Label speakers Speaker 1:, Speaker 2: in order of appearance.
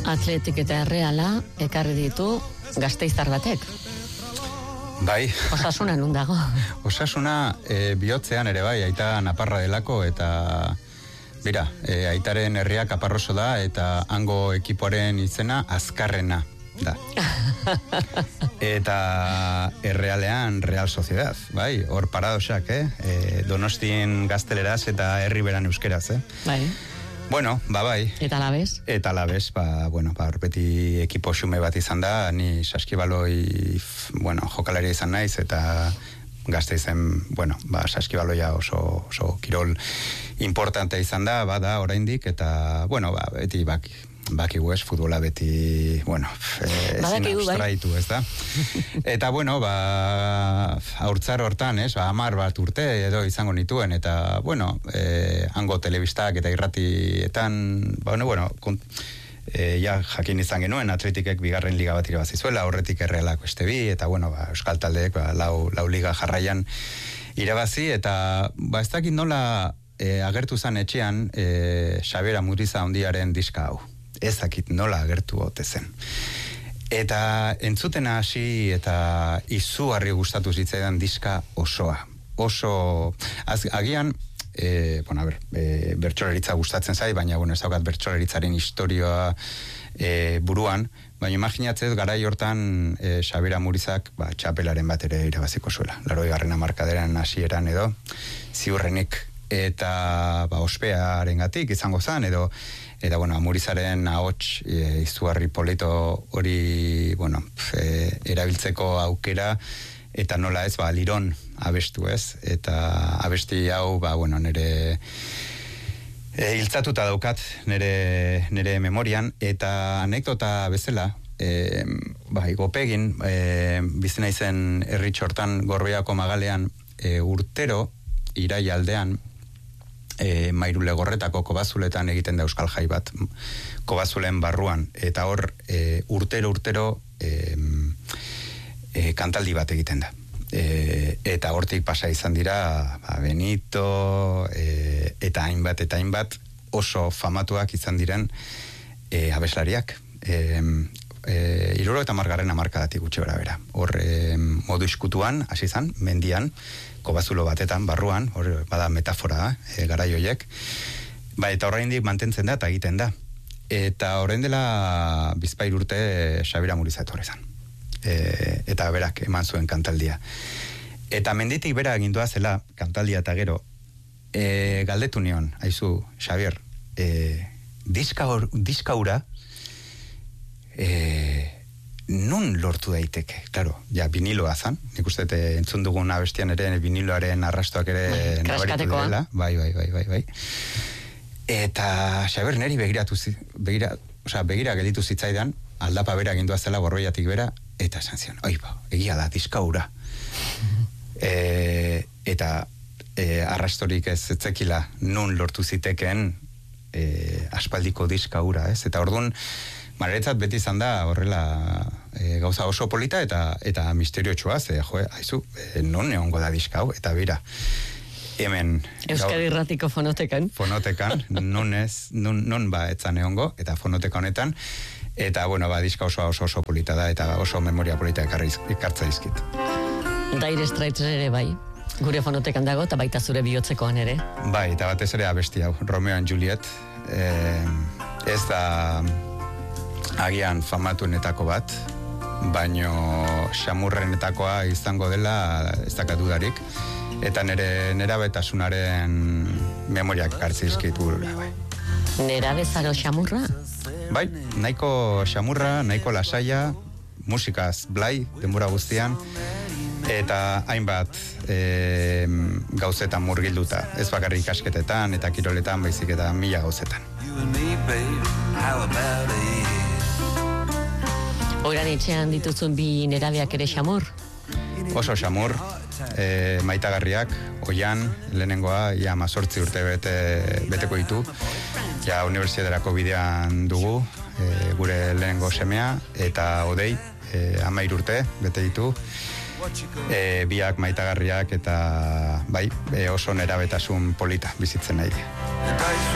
Speaker 1: Atletik eta Erreala ekarri ditu gasteiztar batek.
Speaker 2: Bai.
Speaker 1: Osasuna nun dago?
Speaker 2: Osasuna bihotzean ere bai, aita naparra delako eta bira, aitaren herriak Aparroso da eta hango ekipoaren izena Azkarrena da. Eta Errealean Real Sociedad, bai, hor paradoxak, Donostien gazteleraz eta herri beran euskeraz,
Speaker 1: Bai.
Speaker 2: Bueno, bai.
Speaker 1: Eta Alabez?
Speaker 2: Eta Alabez, hor beti ekipo xume bat izan da, ni saskibaloi, jokalaria izan naiz, eta Gasteizen, saskibaloia oso kirol importante izan da, bada oraindik, eta, beti bakigu ez, futbola beti, ezin abstraitu, ez da? Eta, haurtzar hortan, 10 bat urte edo izango nituen, eta, hango telebistak eta irratietan, jakin izan genuen, Atletikek bigarren liga bat irabazizuela, horretik Errealak beste bi, eta, Euskal taldeek, lau liga jarraian irabazi, eta, ez dakit nola agertu zen etxean Xabier Amuriza Handiaren diska hau. Ez dakit nola agertu ote zen. Eta entzuten hasi eta izugarri gustatu zitzaidan diska osoa. Agian, bertsolaritza gustatzen zait, baina ez daukat bertsolaritzaren historia buruan, baina imaginatzez garai hortan Xabier Amurizak txapelaren bat ere irabaziko zuela. 80. hamarkadaren hasieran edo ziurrenik, eta ospearengatik izango zen, eta Amurizaren ahots izugarri polito hori erabiltzeko aukera, eta nola ez, liron abestu ez, eta abesti hau, nire hiltzatuta daukat nire memorian, eta anekdota bezala, Gopegin, bizena izen herritxortan Gorbeako Magalean, urtero, Iraia aldean, Mairule Gorretako Kobazuletan egiten da euskal jai bat, Kobazulen barruan, eta hor urtero kantaldi bat egiten da. Eta hortik pasa izan dira Benito eta hainbat oso famatuak izan diren abeslariak. 70. hamarkadatik gutxi bera. Hor modu iskutuan, hasi izan, mendian, Kobazulo batetan, barruan, hor bada metafora, garai horiek. Eta oraindik mantentzen da eta egiten da. Eta orain dela bizpahiru urte Xabier Amuriza etorri izan. Eta berak eman zuen kantaldia. Eta menditik bera egindua zela kantaldia eta gero, galdetu nion, aizu, Xabier, diska hura, nun lortu daiteke? Claro, viniloa zan. Nik uste entzun dugun abestian ere viniloaren arrastoak ere nabaritu direla. Bai. Eta Xabier neri begira gelditu zitzaidan, aldapa bera gindua zela Gorbeiatik bera, eta esan zion, egia da, diska hura. Eta arrastorik ez etzekila nun lortu zitekeen aspaldiko diska hura, ez? Eta orduan, Maretzat beti izan da horrela gauza oso polita eta misteriotxoa, aizu, non egongo da diska hau, eta bira, hemen
Speaker 1: Euskadi Irratiko fonotekan,
Speaker 2: non etzan egongo, eta fonoteka honetan, eta diska oso polita da, eta oso memoria polita ekartza dizkit.
Speaker 1: Dire Straits ere bai, gure fonotekan dago, eta baita zure bihotzekoan ere.
Speaker 2: Bai, eta batez ere abesti hau, Romeo and Juliet, ez da agian famatuenetako bat, baino xamurrenetakoa izango dela ez dakat dudarik, eta nire nerabetasunaren memoriak ekartzi dizkit burura, bai.
Speaker 1: Nerabezaro xamurra?
Speaker 2: Bai, nahiko xamurra, nahiko lasaia, musikaz blai, denbora guztian, eta hainbat gauzetan murgilduta, ez bakarrik ikasketetan eta kiroletan, baizik eta 1000 gauzetan.
Speaker 1: Oiran etxean dituzun bi nerabeak ere xamur?
Speaker 2: Oso xamur, maitagarriak, oian, lehenengoa, 18 urte beteko ditu, unibertsitaterako bidean dugu, gure lehenengo semea, eta Odei, 13 urte bete ditu, biak maitagarriak eta oso nerabetasun polita bizitzen nahi.